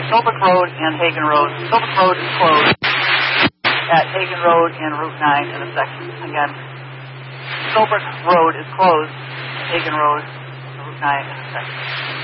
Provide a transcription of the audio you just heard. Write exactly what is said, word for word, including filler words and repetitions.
Philbrook Road and Hagen Road. Philbrook Road is closed at Hagen Road and Route nine in a second. Again, Philbrook Road is closed at Hagen Road and Route nine in a second.